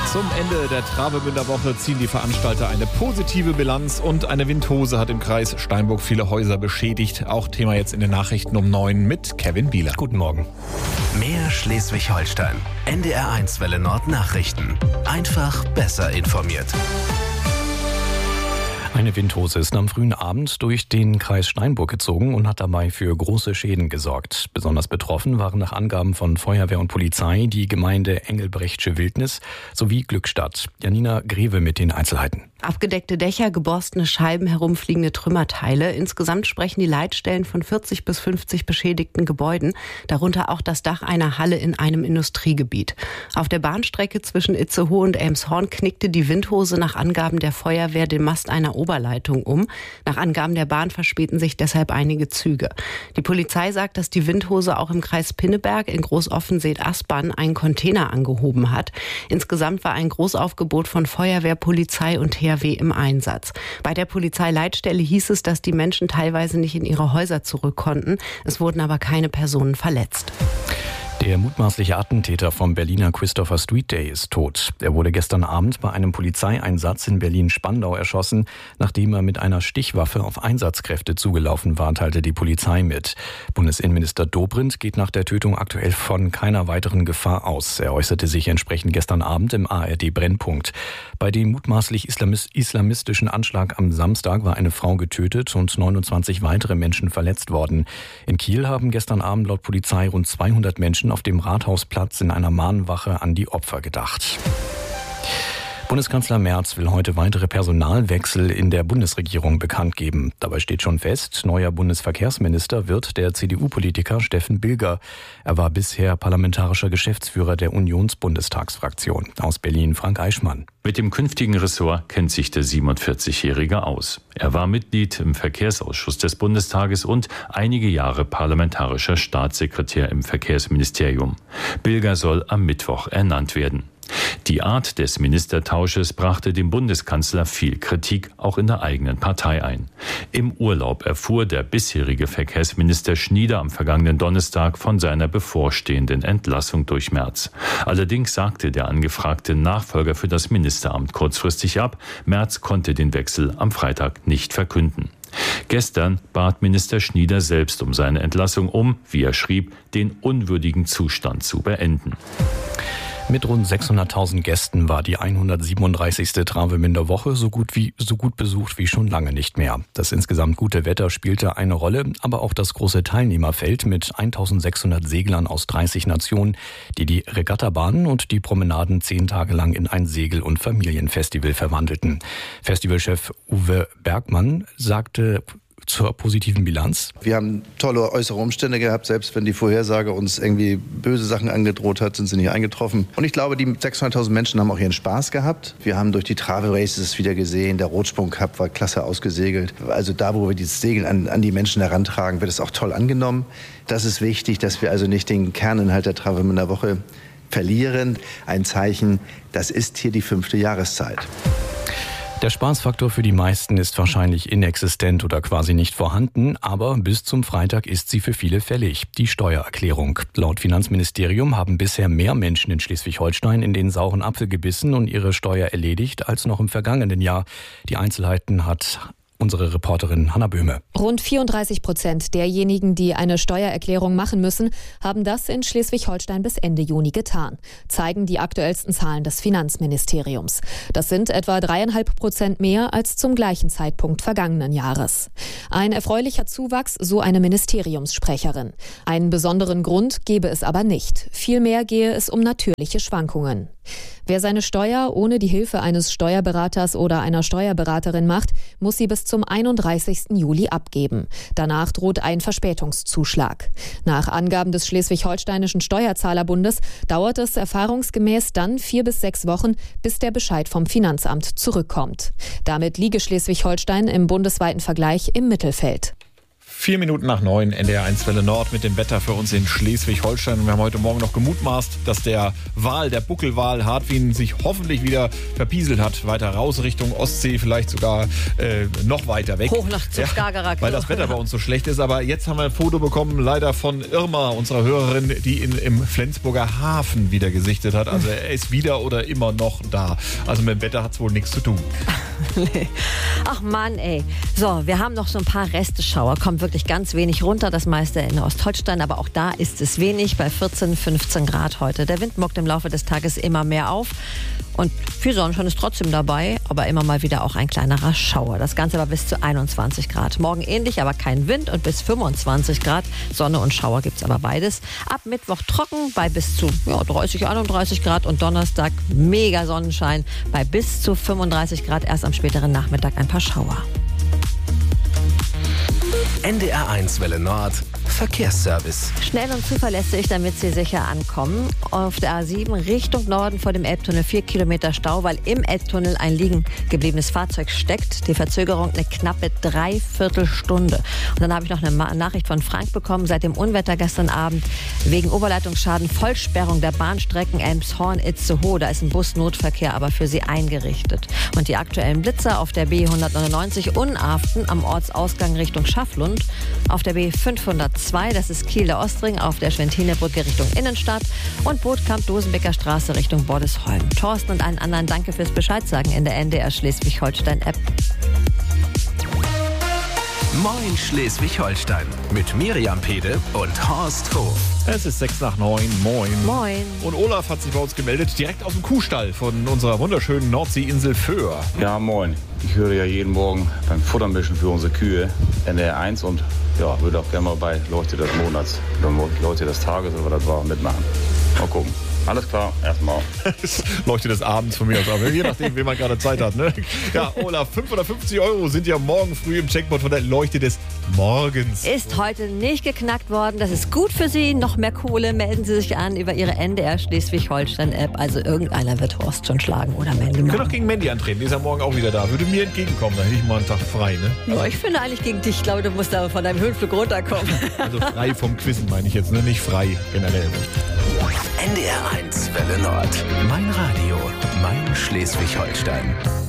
Zum Ende der Travemünder Woche ziehen die Veranstalter eine positive Bilanz und eine Windhose hat im Kreis Steinburg viele Häuser beschädigt. Auch Thema jetzt in den Nachrichten um 9 mit Kevin Bieler. Guten Morgen. Mehr Schleswig-Holstein. NDR1 Welle Nord Nachrichten. Einfach besser informiert. Eine Windhose ist am frühen Abend durch den Kreis Steinburg gezogen und hat dabei für große Schäden gesorgt. Besonders betroffen waren nach Angaben von Feuerwehr und Polizei die Gemeinde Engelbrechtsche Wildnis sowie Glückstadt. Janina Greve mit den Einzelheiten. Abgedeckte Dächer, geborstene Scheiben, herumfliegende Trümmerteile. Insgesamt sprechen die Leitstellen von 40 bis 50 beschädigten Gebäuden, darunter auch das Dach einer Halle in einem Industriegebiet. Auf der Bahnstrecke zwischen Itzehoe und Elmshorn knickte die Windhose nach Angaben der Feuerwehr den Mast einer Oberleitung um. Nach Angaben der Bahn verspäten sich deshalb einige Züge. Die Polizei sagt, dass die Windhose auch im Kreis Pinneberg in Großoffenseet-Aspern einen Container angehoben hat. Insgesamt war ein Großaufgebot von Feuerwehr, Polizei und THW im Einsatz. Bei der Polizeileitstelle hieß es, dass die Menschen teilweise nicht in ihre Häuser zurück konnten. Es wurden aber keine Personen verletzt. Der mutmaßliche Attentäter vom Berliner Christopher Street Day ist tot. Er wurde gestern Abend bei einem Polizeieinsatz in Berlin-Spandau erschossen, nachdem er mit einer Stichwaffe auf Einsatzkräfte zugelaufen war, teilte die Polizei mit. Bundesinnenminister Dobrindt geht nach der Tötung aktuell von keiner weiteren Gefahr aus. Er äußerte sich entsprechend gestern Abend im ARD-Brennpunkt. Bei dem mutmaßlich islamistischen Anschlag am Samstag war eine Frau getötet und 29 weitere Menschen verletzt worden. In Kiel haben gestern Abend laut Polizei rund 200 Menschen auf dem Rathausplatz in einer Mahnwache an die Opfer gedacht. Bundeskanzler Merz will heute weitere Personalwechsel in der Bundesregierung bekannt geben. Dabei steht schon fest, neuer Bundesverkehrsminister wird der CDU-Politiker Steffen Bilger. Er war bisher parlamentarischer Geschäftsführer der Unionsbundestagsfraktion. Aus Berlin Frank Eichmann. Mit dem künftigen Ressort kennt sich der 47-Jährige aus. Er war Mitglied im Verkehrsausschuss des Bundestages und einige Jahre parlamentarischer Staatssekretär im Verkehrsministerium. Bilger soll am Mittwoch ernannt werden. Die Art des Ministertausches brachte dem Bundeskanzler viel Kritik, auch in der eigenen Partei ein. Im Urlaub erfuhr der bisherige Verkehrsminister Schnieder am vergangenen Donnerstag von seiner bevorstehenden Entlassung durch Merz. Allerdings sagte der angefragte Nachfolger für das Ministeramt kurzfristig ab. Merz konnte den Wechsel am Freitag nicht verkünden. Gestern bat Minister Schnieder selbst um seine Entlassung, um, wie er schrieb, den unwürdigen Zustand zu beenden. Mit rund 600.000 Gästen war die 137. Travemünder Woche so gut besucht wie schon lange nicht mehr. Das insgesamt gute Wetter spielte eine Rolle, aber auch das große Teilnehmerfeld mit 1.600 Seglern aus 30 Nationen, die Regattabahnen und die Promenaden 10 Tage lang in ein Segel- und Familienfestival verwandelten. Festivalchef Uwe Bergmann sagte zur positiven Bilanz. Wir haben tolle äußere Umstände gehabt, selbst wenn die Vorhersage uns irgendwie böse Sachen angedroht hat, sind sie nicht eingetroffen. Und ich glaube, die 600.000 Menschen haben auch ihren Spaß gehabt. Wir haben durch die Travel Races wieder gesehen, der Rotsprung Cup war klasse ausgesegelt. Also da, wo wir dieses Segeln an die Menschen herantragen, wird es auch toll angenommen. Das ist wichtig, dass wir also nicht den Kerninhalt der Travemünder Woche verlieren. Ein Zeichen, das ist hier die 5. Jahreszeit. Der Spaßfaktor für die meisten ist wahrscheinlich inexistent oder quasi nicht vorhanden, aber bis zum Freitag ist sie für viele fällig, die Steuererklärung. Laut Finanzministerium haben bisher mehr Menschen in Schleswig-Holstein in den sauren Apfel gebissen und ihre Steuer erledigt als noch im vergangenen Jahr. Die Einzelheiten hat unsere Reporterin Hanna Böhme. Rund 34% derjenigen, die eine Steuererklärung machen müssen, haben das in Schleswig-Holstein bis Ende Juni getan, zeigen die aktuellsten Zahlen des Finanzministeriums. Das sind etwa 3,5% mehr als zum gleichen Zeitpunkt vergangenen Jahres. Ein erfreulicher Zuwachs, so eine Ministeriumssprecherin. Einen besonderen Grund gebe es aber nicht. Vielmehr gehe es um natürliche Schwankungen. Wer seine Steuer ohne die Hilfe eines Steuerberaters oder einer Steuerberaterin macht, muss sie bis zum 31. Juli abgeben. Danach droht ein Verspätungszuschlag. Nach Angaben des Schleswig-Holsteinischen Steuerzahlerbundes dauert es erfahrungsgemäß dann 4 bis 6 Wochen, bis der Bescheid vom Finanzamt zurückkommt. Damit liege Schleswig-Holstein im bundesweiten Vergleich im Mittelfeld. 4 Minuten nach 9, NDR 1 Welle Nord mit dem Wetter für uns in Schleswig-Holstein. Und wir haben heute Morgen noch gemutmaßt, dass der Buckelwal Hartwin sich hoffentlich wieder verpieselt hat. Weiter raus Richtung Ostsee, vielleicht sogar noch weiter weg. Hoch nach Skagerrak. Weil das Wetter bei uns so schlecht ist. Aber jetzt haben wir ein Foto bekommen, leider von Irma, unserer Hörerin, die im Flensburger Hafen wieder gesichtet hat. Also er ist wieder oder immer noch da. Also mit dem Wetter hat es wohl nichts zu tun. Nee. Ach Mann, ey. So, wir haben noch so ein paar Resteschauer. Kommt wirklich ganz wenig runter. Das meiste in Ostholstein. Aber auch da ist es wenig. Bei 14, 15 Grad heute. Der Wind muckt im Laufe des Tages immer mehr auf. Und viel Sonnenschein ist trotzdem dabei. Aber immer mal wieder auch ein kleinerer Schauer. Das Ganze aber bis zu 21 Grad. Morgen ähnlich, aber kein Wind. Und bis 25 Grad. Sonne und Schauer gibt es aber beides. Ab Mittwoch trocken bei bis zu 30, 31 Grad. Und Donnerstag mega Sonnenschein bei bis zu 35 Grad. Erst am späteren Nachmittag ein paar Schauer. NDR 1 Welle Nord Verkehrsservice. Schnell und zuverlässig, damit Sie sicher ankommen. Auf der A7 Richtung Norden vor dem Elbtunnel 4 Kilometer Stau, weil im Elbtunnel ein liegen gebliebenes Fahrzeug steckt. Die Verzögerung eine knappe Dreiviertelstunde. Und dann habe ich noch eine Nachricht von Frank bekommen. Seit dem Unwetter gestern Abend wegen Oberleitungsschaden Vollsperrung der Bahnstrecken Elmshorn-Itzehoe. Da ist ein Busnotverkehr aber für Sie eingerichtet. Und die aktuellen Blitzer auf der B199 Unaften am Ortsausgang Richtung Schafflund. Auf der B502, das ist Kiel der Ostring, auf der Schwentinebrücke Richtung Innenstadt und Bootkamp-Dosenbecker Straße Richtung Bordesholm. Thorsten und allen anderen danke fürs Bescheidsagen in der NDR Schleswig-Holstein-App. Moin Schleswig-Holstein mit Miriam Pede und Horst Hof. Es ist 6 nach 9. Moin. Moin. Und Olaf hat sich bei uns gemeldet, direkt aus dem Kuhstall von unserer wunderschönen Nordseeinsel Föhr. Ja, moin. Ich höre ja jeden Morgen beim Futtermischen für unsere Kühe NDR 1 und würde auch gerne mal bei Leuchte des Monats oder Leuchte des Tages oder was das war mitmachen. Mal gucken. Alles klar, erstmal. Leuchte des Abends von mir aus, aber je nachdem, wie man gerade Zeit hat. Ne? Ja, Olaf, 550 € sind ja morgen früh im Checkpot von der Leuchte des Morgens. Ist heute nicht geknackt worden. Das ist gut für Sie. Noch mehr Kohle. Melden Sie sich an über Ihre NDR Schleswig-Holstein-App. Also irgendeiner wird Horst schon schlagen oder Mandy. Wir können doch gegen Mandy antreten. Die ist ja morgen auch wieder da. Würde mir entgegenkommen. Da hätte ich mal einen Tag frei. Ne? Ja, ich finde eigentlich gegen dich. Ich glaube, du musst aber von deinem Höhenflug runterkommen. Also frei vom Quizzen meine ich jetzt. Ne? Nicht frei generell. NDR 1 Welle Nord. Mein Radio. Mein Schleswig-Holstein.